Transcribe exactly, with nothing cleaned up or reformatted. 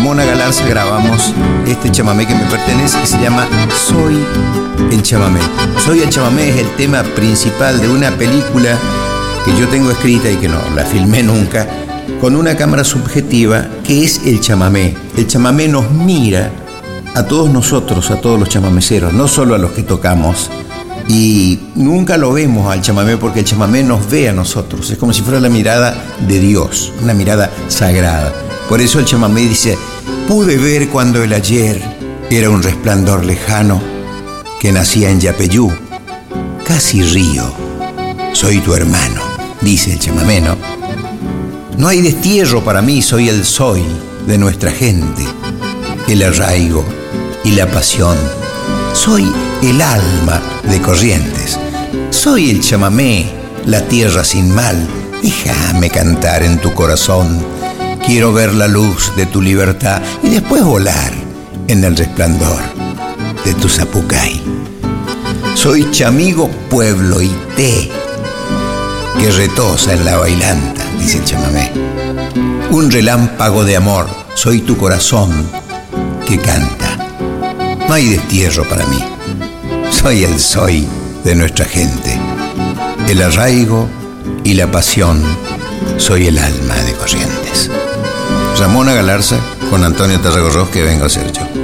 Ramona Galarza grabamos este chamamé que me pertenece, que se llama Soy el chamamé. Soy el chamamé es el tema principal de una película que yo tengo escrita y que no la filmé nunca, con una cámara subjetiva que es el chamamé. El chamamé nos mira a todos nosotros, a todos los chamameceros, no solo a los que tocamos, y nunca lo vemos al chamamé porque el chamamé nos ve a nosotros. Es como si fuera la mirada de Dios, una mirada sagrada. Por eso el chamamé dice: pude ver cuando el ayer era un resplandor lejano que nacía en Yapeyú, casi río, soy tu hermano, dice el chamamé, ¿no? No hay destierro para mí, soy el soy de nuestra gente, el arraigo y la pasión. Soy el alma de Corrientes, soy el chamamé, la tierra sin mal. Déjame cantar en tu corazón, quiero ver la luz de tu libertad y después volar en el resplandor de tu zapucay. Soy chamigo pueblo y té que retosa en la bailanta, dice el chamamé. Un relámpago de amor, soy tu corazón que canta. No hay destierro para mí, soy el soy de nuestra gente, el arraigo y la pasión, soy el alma de Corrientes. Ramona Galarza con Antonio Tarragorros, que vengo a ser yo.